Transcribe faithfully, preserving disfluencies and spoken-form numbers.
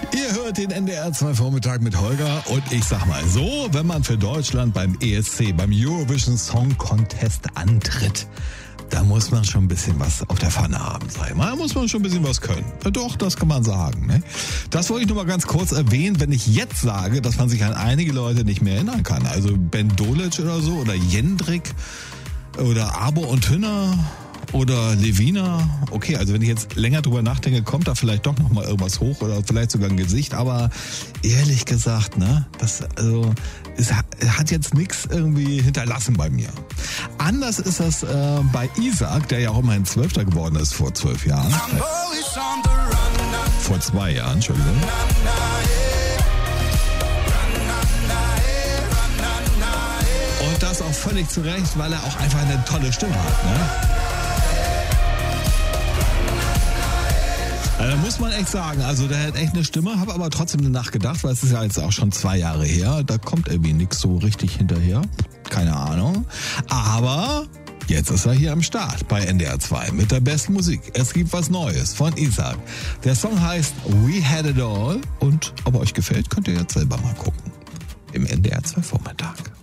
Ihr hört den N D R zwei Vormittag mit Holger und ich sag mal so, wenn man für Deutschland beim E S C, beim Eurovision Song Contest antritt, da muss man schon ein bisschen was auf der Pfanne haben, sag ich mal. Da muss man schon ein bisschen was können. Doch, das kann man sagen. Ne? Das wollte ich nur mal ganz kurz erwähnen, wenn ich jetzt sage, dass man sich an einige Leute nicht mehr erinnern kann. Also Ben Dolic oder so oder Jendrik oder Abo und Hünner oder Levina. Okay, also wenn ich jetzt länger drüber nachdenke, kommt da vielleicht doch noch mal irgendwas hoch oder vielleicht sogar ein Gesicht. Aber ehrlich gesagt, ne, das also es hat jetzt nichts irgendwie hinterlassen bei mir. Anders ist das äh, bei Isaac, der ja auch immerhin Zwölfter geworden ist vor zwölf Jahren. Vor zwei Jahren, Entschuldigung. Und das auch völlig zu Recht, weil er auch einfach eine tolle Stimme hat, ne? Also, da muss man echt sagen, also der hat echt eine Stimme, habe aber trotzdem eine Nacht gedacht, weil es ist ja jetzt auch schon zwei Jahre her, da kommt irgendwie nichts so richtig hinterher, keine Ahnung, aber jetzt ist er hier am Start bei N D R zwei mit der besten Musik. Es gibt was Neues von Isaac. Der Song heißt We Had It All und ob er euch gefällt, könnt ihr jetzt selber mal gucken im N D R zwei Vormittag.